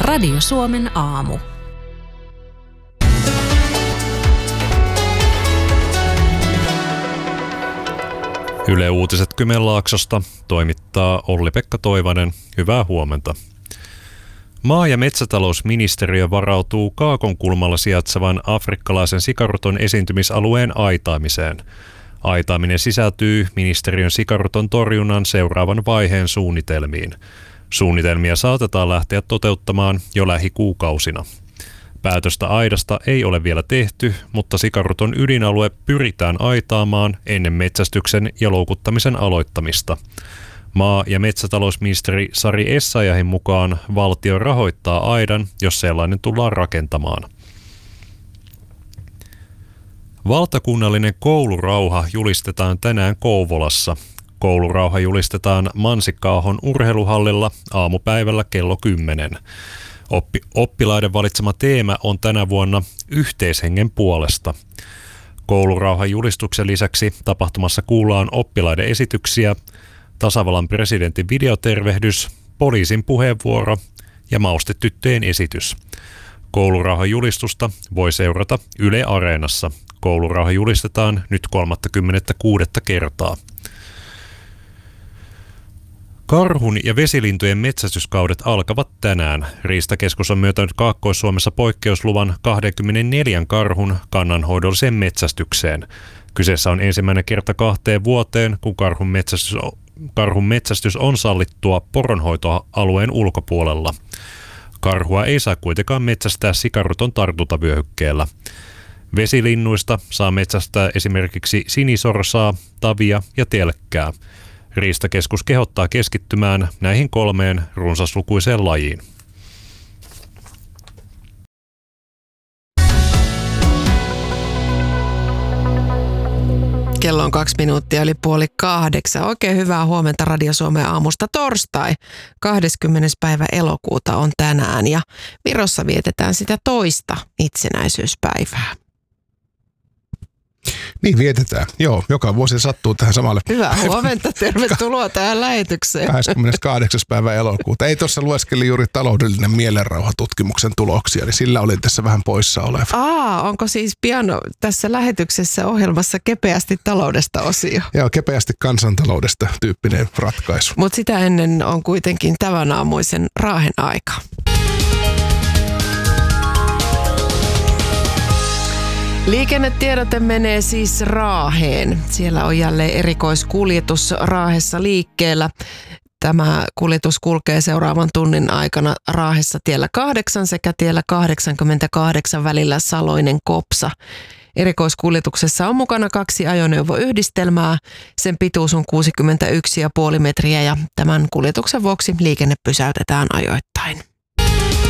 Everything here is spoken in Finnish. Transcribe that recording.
Radio Suomen aamu. Yle Uutiset Kymenlaaksosta toimittaa Olli-Pekka Toivanen. Hyvää huomenta. Maa- ja metsätalousministeriö varautuu Kaakonkulmalla sijaitsevan afrikkalaisen sikaruton esiintymisalueen aitaamiseen. Aitaaminen sisältyy ministeriön sikaruton torjunnan seuraavan vaiheen suunnitelmiin. Suunnitelmia saatetaan lähteä toteuttamaan jo lähikuukausina. Päätöstä aidasta ei ole vielä tehty, mutta sikaruton ydinalue pyritään aitaamaan ennen metsästyksen ja loukuttamisen aloittamista. Maa- ja metsätalousministeri Sari Essayahin mukaan valtio rahoittaa aidan, jos sellainen tullaan rakentamaan. Valtakunnallinen koulurauha julistetaan tänään Kouvolassa. Koulurauha julistetaan Mansikka-ahon urheiluhallilla aamupäivällä kello 10. Oppilaiden valitsema teema on tänä vuonna yhteishengen puolesta. Koulurauhan julistuksen lisäksi tapahtumassa kuullaan oppilaiden esityksiä, tasavallan presidentin videotervehdys, poliisin puheenvuoro ja maustetyttöjen esitys. Koulurauhan julistusta voi seurata Yle Areenassa. Koulurauha julistetaan nyt 36. kertaa. Karhun ja vesilintujen metsästyskaudet alkavat tänään. Riistakeskus on myöntänyt Kaakkois-Suomessa poikkeusluvan 24 karhun kannanhoidolliseen metsästykseen. Kyseessä on ensimmäinen kerta 2 vuoteen, kun karhun metsästys on sallittua poronhoitoalueen ulkopuolella. Karhua ei saa kuitenkaan metsästää sikaruton tartuntavyöhykkeellä. Vesilinnuista saa metsästää esimerkiksi sinisorsaa, tavia ja telkkää. Riistakeskus kehottaa keskittymään näihin 3 runsaslukuiseen lajiin. Kello on 2 minuuttia yli 7:30. Oikein hyvää huomenta Radio Suomen aamusta torstai. 20. päivä elokuuta on tänään ja Virossa vietetään sitä toista itsenäisyyspäivää. Niin vietetään. Joo, joka vuosi sattuu tähän samalle. Hyvää huomenta, tervetuloa tähän lähetykseen. 28. päivä elokuuta. Ei tuossa lueskeli juuri taloudellinen mielenrauhatutkimuksen tuloksia, niin sillä olin tässä vähän poissa oleva. Onko siis pian tässä lähetyksessä ohjelmassa kepeästi taloudesta osio? Joo, kepeästi kansantaloudesta tyyppinen ratkaisu. Mutta sitä ennen on kuitenkin tämän aamuisen Raahen aika. Liikennetiedote menee siis Raaheen. Siellä on jälleen erikoiskuljetus Raahessa liikkeellä. Tämä kuljetus kulkee seuraavan tunnin aikana Raahessa tiellä 8 sekä tiellä 88 välillä Saloinen-Kopsa. Erikoiskuljetuksessa on mukana 2 ajoneuvoyhdistelmää. Sen pituus on 61,5 metriä ja tämän kuljetuksen vuoksi liikenne pysäytetään ajoittain.